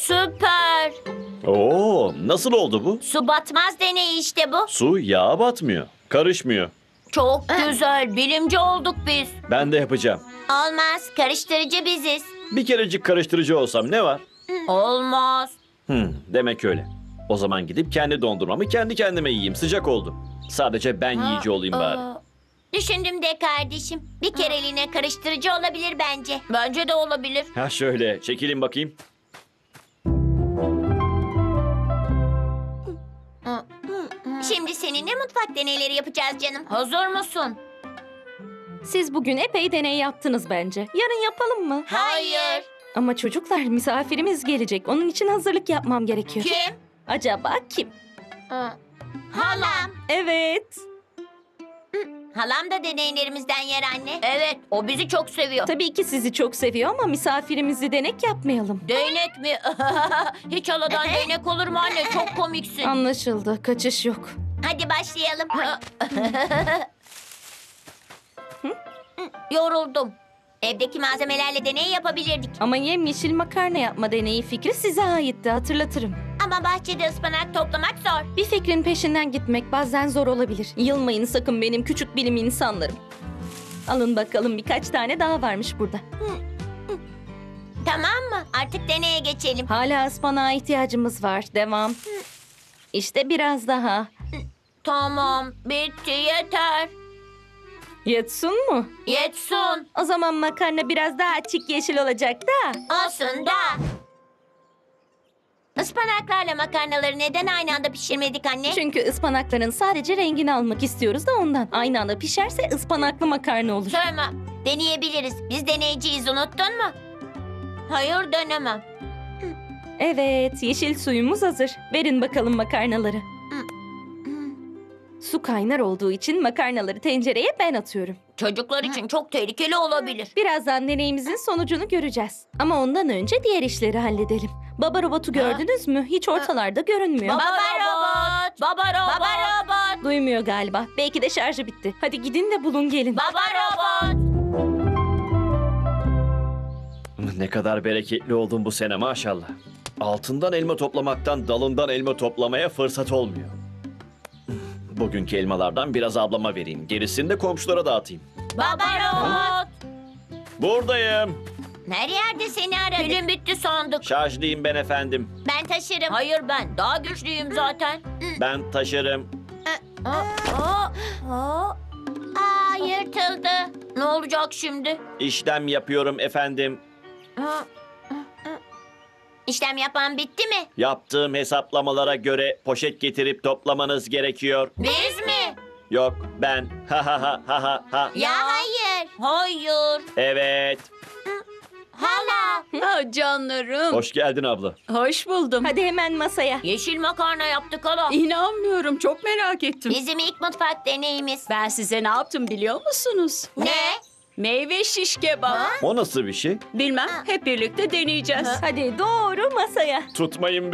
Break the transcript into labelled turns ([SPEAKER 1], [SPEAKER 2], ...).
[SPEAKER 1] Süper.
[SPEAKER 2] Oo, nasıl oldu bu?
[SPEAKER 1] Su batmaz deneyi işte bu.
[SPEAKER 2] Su yağa batmıyor. Karışmıyor.
[SPEAKER 1] Çok güzel. Bilimci olduk biz.
[SPEAKER 2] Ben de yapacağım.
[SPEAKER 1] Olmaz. Karıştırıcı biziz.
[SPEAKER 2] Bir kerecik karıştırıcı olsam ne var?
[SPEAKER 1] Olmaz.
[SPEAKER 2] Demek öyle. O zaman gidip kendi dondurmamı kendi kendime yiyeyim. Sıcak oldu. Sadece ben yiyici olayım bari.
[SPEAKER 1] Düşündüm de kardeşim. Bir kereliğine karıştırıcı olabilir bence. Bence de olabilir.
[SPEAKER 2] Ha şöyle, çekilin bakayım.
[SPEAKER 1] Şimdi seninle mutfak deneyleri yapacağız canım. Hazır mısın?
[SPEAKER 3] Siz bugün epey deney yaptınız bence. Yarın yapalım mı?
[SPEAKER 1] Hayır.
[SPEAKER 3] Ama çocuklar, misafirimiz gelecek. Onun için hazırlık yapmam gerekiyor.
[SPEAKER 1] Kim?
[SPEAKER 3] Acaba kim?
[SPEAKER 1] Halam.
[SPEAKER 3] Evet.
[SPEAKER 1] Halam da deneylerimizden yer anne. Evet, o bizi çok seviyor.
[SPEAKER 3] Tabii ki sizi çok seviyor ama misafirimizi denek yapmayalım.
[SPEAKER 1] Değnek mi? Hiç haladan değnek olur mu anne? Çok komiksin.
[SPEAKER 3] Anlaşıldı. Kaçış yok.
[SPEAKER 1] Hadi başlayalım. Yoruldum. Evdeki malzemelerle deney yapabilirdik.
[SPEAKER 3] Ama yemyeşil makarna yapma deneyi fikri size aitti, hatırlatırım.
[SPEAKER 1] Ama bahçede ıspanak toplamak zor.
[SPEAKER 3] Bir fikrin peşinden gitmek bazen zor olabilir. Yılmayın sakın benim küçük bilim insanlarım. Alın bakalım, birkaç tane daha varmış burada.
[SPEAKER 1] Tamam mı? Artık deneye geçelim.
[SPEAKER 3] Hala ıspanağa ihtiyacımız var. Devam. İşte biraz daha.
[SPEAKER 1] Tamam, bitti yeter.
[SPEAKER 3] Yetsun mu?
[SPEAKER 1] Yetsun.
[SPEAKER 3] O zaman makarna biraz daha açık yeşil olacak da.
[SPEAKER 1] Aslında. Ispanaklarla makarnaları neden aynı anda pişirmedik anne?
[SPEAKER 3] Çünkü ıspanakların sadece rengini almak istiyoruz da ondan. Aynı anda pişerse ıspanaklı makarna olur.
[SPEAKER 1] Tamam, deneyebiliriz. Biz deneyiciyiz, unuttun mu? Hayır, denemem.
[SPEAKER 3] Evet, yeşil suyumuz hazır. Verin bakalım makarnaları. Su kaynar olduğu için makarnaları tencereye ben atıyorum.
[SPEAKER 1] Çocuklar için çok tehlikeli olabilir.
[SPEAKER 3] Birazdan deneyimizin sonucunu göreceğiz. Ama ondan önce diğer işleri halledelim. Baba robotu gördünüz mü? Hiç ortalarda görünmüyor.
[SPEAKER 1] Baba robot! Baba robot! Baba robot!
[SPEAKER 3] Duymuyor galiba. Belki de şarjı bitti. Hadi gidin de bulun gelin.
[SPEAKER 1] Baba robot!
[SPEAKER 2] Ne kadar bereketli oldun bu sene maşallah. Altından elma toplamaktan dalından elma toplamaya fırsat olmuyor. Bugünkü elmalardan biraz ablama vereyim. Gerisini de komşulara dağıtayım.
[SPEAKER 1] Baba robot!
[SPEAKER 2] Buradayım.
[SPEAKER 1] Her yerde seni aradık. Film bitti sandık.
[SPEAKER 2] Şarjlıyım ben efendim.
[SPEAKER 1] Ben taşırım. Hayır ben. Daha güçlüyüm zaten.
[SPEAKER 2] Ben taşırım.
[SPEAKER 1] Aa, yırtıldı. Ne olacak şimdi?
[SPEAKER 2] İşlem yapıyorum efendim.
[SPEAKER 1] İşlem yapan bitti mi?
[SPEAKER 2] Yaptığım hesaplamalara göre poşet getirip toplamanız gerekiyor.
[SPEAKER 1] Biz mi?
[SPEAKER 2] Yok ben. Ha ha ha ha ha ha.
[SPEAKER 1] Ya hayır. Hayır.
[SPEAKER 2] Evet.
[SPEAKER 1] Hala.
[SPEAKER 4] Ah canlarım.
[SPEAKER 2] Hoş geldin abla.
[SPEAKER 4] Hoş buldum.
[SPEAKER 3] Hadi hemen masaya.
[SPEAKER 1] Yeşil makarna yaptık hala.
[SPEAKER 4] İnanmıyorum, çok merak ettim.
[SPEAKER 1] Bizim ilk mutfak deneyimiz.
[SPEAKER 4] Ben size ne yaptım biliyor musunuz?
[SPEAKER 1] Ne?
[SPEAKER 4] Meyve şiş kebabı.
[SPEAKER 2] O nasıl bir şey?
[SPEAKER 4] Bilmem, hep birlikte deneyeceğiz.
[SPEAKER 3] Hadi doğru masaya.
[SPEAKER 2] Tutmayın